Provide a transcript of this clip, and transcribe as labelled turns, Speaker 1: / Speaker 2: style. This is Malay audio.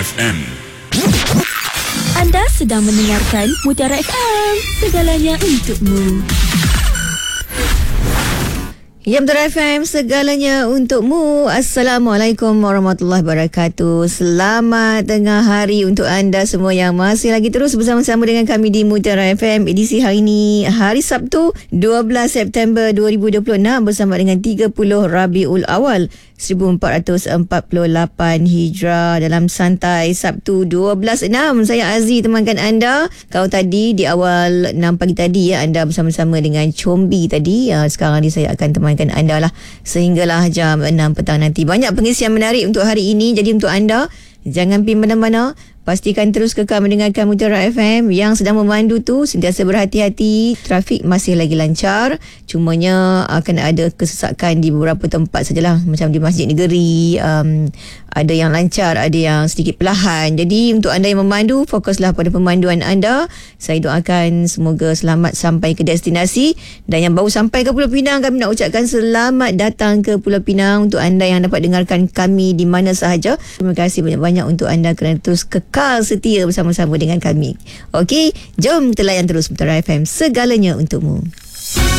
Speaker 1: FM.
Speaker 2: Anda sedang mendengarkan Mutiara FM, segalanya untukmu.
Speaker 3: Ya, Mutiara FM, segalanya untukmu. Assalamualaikum warahmatullahi wabarakatuh. Selamat tengah hari untuk anda semua yang masih lagi terus bersama-sama dengan kami di Mutiara FM. Edisi hari ini, hari Sabtu 12 September 2026 bersama dengan 30 Rabiul Awal 1448 Hijrah dalam Santai Sabtu 12.6. Saya Aziz temankan anda. Kalau tadi di awal 6 pagi tadi anda bersama-sama dengan Combi tadi. Sekarang ni saya akan temankan anda lah sehinggalah jam 6 petang nanti. Banyak pengisian menarik untuk hari ini. Jadi untuk anda, jangan pergi mana-mana. Pastikan terus kekal mendengarkan Mutiara FM. Yang sedang memandu tu sentiasa berhati-hati. Trafik masih lagi lancar. Cumanya akan ada kesesakan di beberapa tempat sajalah. Macam di Masjid Negeri. Ada yang lancar, ada yang sedikit perlahan. Jadi untuk anda yang memandu, fokuslah pada pemanduan anda. Saya doakan semoga selamat sampai ke destinasi. Dan yang baru sampai ke Pulau Pinang, kami nak ucapkan selamat datang ke Pulau Pinang. Untuk anda yang dapat dengarkan kami di mana sahaja, terima kasih banyak-banyak untuk anda kerana terus kekal setia bersama-sama dengan kami. Okey, jom kita layan terus Mutiara FM, segalanya untukmu.